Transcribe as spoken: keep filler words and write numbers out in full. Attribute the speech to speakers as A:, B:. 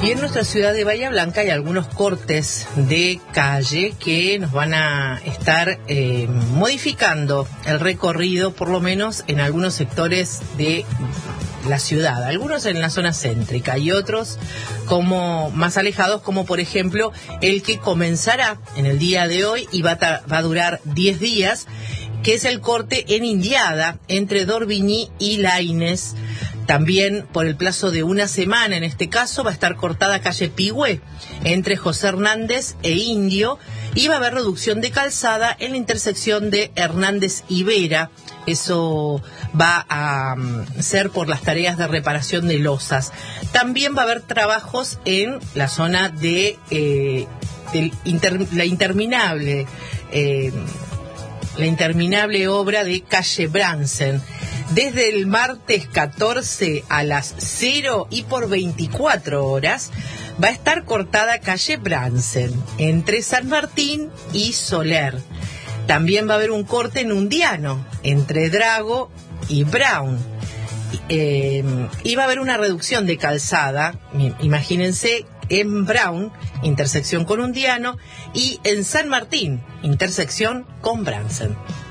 A: Y en nuestra ciudad de Bahía Blanca hay algunos cortes de calle que nos van a estar eh, modificando el recorrido, por lo menos en algunos sectores de la ciudad, algunos en la zona céntrica y otros como más alejados, como por ejemplo el que comenzará en el día de hoy y va a, va a durar diez días, que es el corte en Indiada entre D'Orbigny y Laínez. También por el plazo de una semana, en este caso, va a estar cortada calle Pigüé entre José Hernández e Indio, y va a haber reducción de calzada en la intersección de Hernández y Vera. Eso va a um, ser por las tareas de reparación de losas. También va a haber trabajos en la zona de eh, del inter, la interminable eh, la interminable obra de calle Bransen. Desde el martes catorce a las cero y por veinticuatro horas va a estar cortada calle Bransen entre San Martín y Soler. También va a haber un corte en Undiano entre Drago y Brown. Eh, y va a haber una reducción de calzada, imagínense, en Brown, intersección con Undiano, y en San Martín, intersección con Bransen.